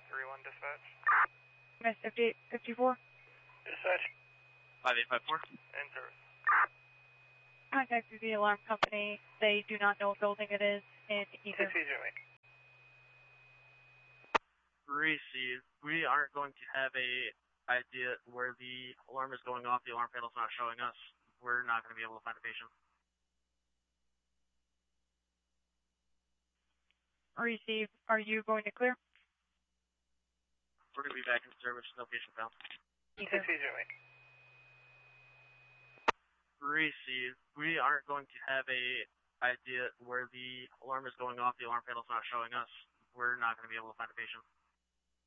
3-1 dispatch. Miss 5854. Dispatch. 5854. In service. Contacted the alarm company. They do not know what building it is in either. Jimmy. Receive. We aren't going to have a idea where the alarm is going off. The alarm panel's not showing us. We're not going to be able to find a patient. Receive. Are you going to clear? We're going to be back in service. No patient found. Either. Jimmy. Receive. We aren't going to have a idea where the alarm is going off. The alarm panel's not showing us. We're not going to be able to find a patient.